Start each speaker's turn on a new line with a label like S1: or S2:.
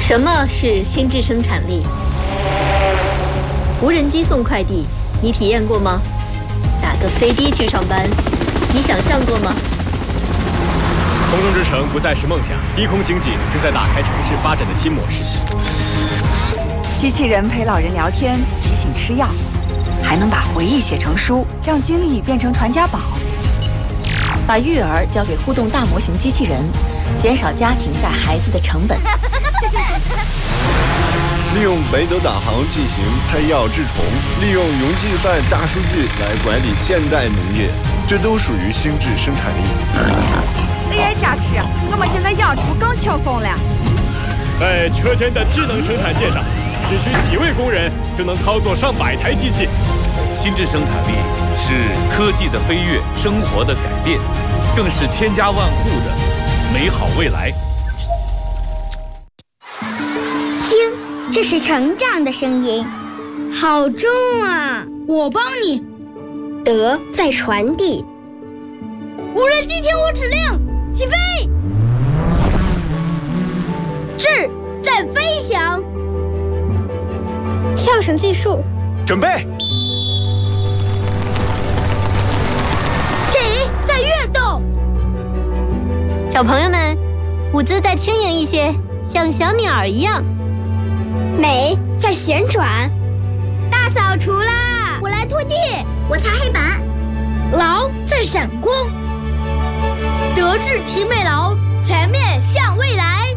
S1: 什么是心智生产力？无人机送快递，你体验过吗？打个飞的去上班，你想象过吗？
S2: 空中之城不再是梦想，低空经济正在打开城市发展的新模式。
S3: 机器人陪老人聊天，提醒吃药，还能把回忆写成书，让经历变成传家宝。
S4: 把育儿交给互动大模型机器人，减少家庭带孩子的成本。
S5: 利用北斗导航进行配药治虫，利用云计算大数据来管理现代农业，这都属于心智生产力。
S3: AI 加持，我们现在养猪更轻松了。
S2: 在车间的智能生产线上，只需几位工人就能操作上百台机器。
S6: 心智生产力是科技的飞跃，生活的改变，更是千家万户的美好未来。
S7: 听，这是成长的声音，好重啊！
S8: 我帮你。
S7: 德在传递。
S8: 无人机听我指令，起飞！智在飞翔。
S7: 跳绳技术，
S5: 准备。
S8: 体在跃动。
S1: 小朋友们，舞姿再轻盈一些，像小鸟一样。
S7: 美在旋转。
S8: 大扫除啦！
S7: 我来拖地，我擦黑板。
S8: 劳在闪光。德智体美劳，全面向未来。